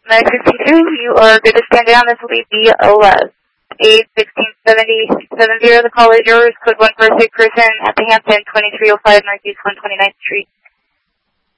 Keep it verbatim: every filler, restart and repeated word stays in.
nine sixty-two, you are good to stand down. This will be B O S. eight sixteen seventy seventy, the call is yours, code one for a sick person at the Hampton, twenty-three oh five Northeast one hundred twenty-ninth Street.